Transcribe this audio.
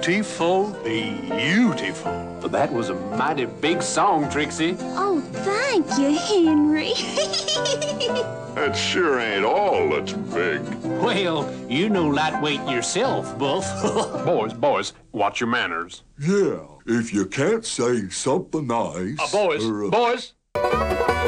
beautiful, beautiful. That was a mighty big song, Trixie. Oh, thank you, Henry. That sure ain't all that's big. Well, you know lightweight yourself, Buff. Boys, watch your manners. Yeah, if you can't say something nice... Boys.